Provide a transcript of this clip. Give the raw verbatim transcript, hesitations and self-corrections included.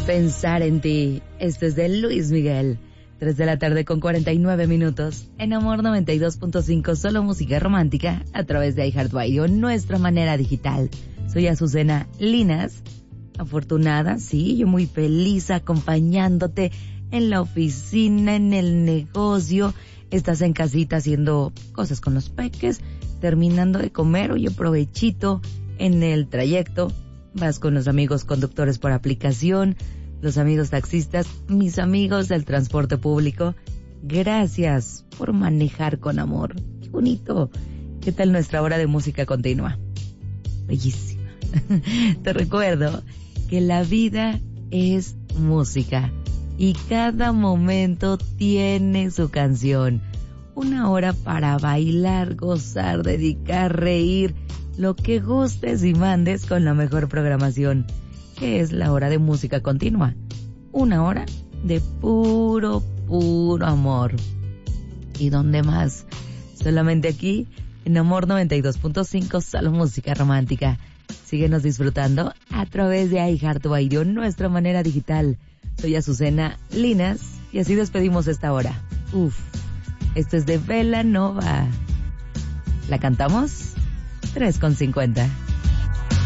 Pensar en ti. Esto es de Luis Miguel. tres de la tarde con cuarenta y nueve minutos. En Amor noventa y dos punto cinco, solo música romántica a través de iHeartRadio, nuestra manera digital. Soy Azucena Linas. Afortunada, sí, yo muy feliz acompañándote en la oficina, en el negocio. Estás en casita haciendo cosas con los peques, terminando de comer, oye, provechito en el trayecto. Vas con los amigos conductores por aplicación, los amigos taxistas, mis amigos del transporte público. Gracias por manejar con amor. Qué bonito. ¿Qué tal nuestra hora de música continua? Bellísima. Te recuerdo que la vida es música y cada momento tiene su canción. Una hora para bailar, gozar, dedicar, reír, lo que gustes y mandes con la mejor programación, que es la hora de música continua. Una hora de puro, puro amor. ¿Y dónde más? Solamente aquí, en Amor noventa y dos punto cinco, solo música romántica. Síguenos disfrutando a través de iHeartRadio, nuestra manera digital. Soy Azucena Linas y así despedimos esta hora. Uf, esto es de Vela Nova. ¿La cantamos? tres con cincuenta.